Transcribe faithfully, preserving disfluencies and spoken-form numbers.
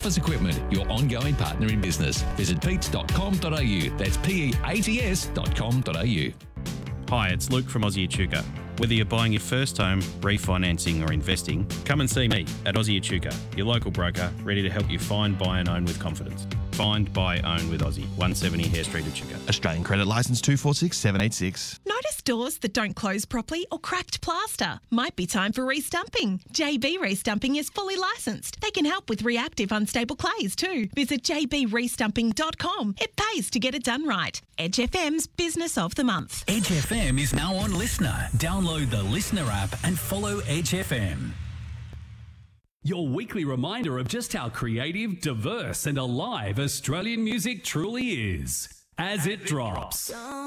Office Equipment, your ongoing partner in business. Visit peats dot com dot a u. That's P E A T S dot com dot a u. Hi, it's Luke from Aussie Echuca. Whether you're buying your first home, refinancing or investing, come and see me at Aussie Echuca, your local broker, ready to help you find, buy and own with confidence. Find, buy, own with Aussie. one seventy Hare Street, Echuca. Australian credit licence two four six seven eight six. Notice doors that don't close properly or cracked plaster? Might be time for restumping. J B Restumping is fully licensed. They can help with reactive unstable clays too. Visit j b restumping dot com. It pays to get it done right. Edge F M's Business of the Month. Edge F M is now on Listener. Download the Listener app and follow Edge F M. Your weekly reminder of just how creative, diverse and alive Australian music truly is. As it drops.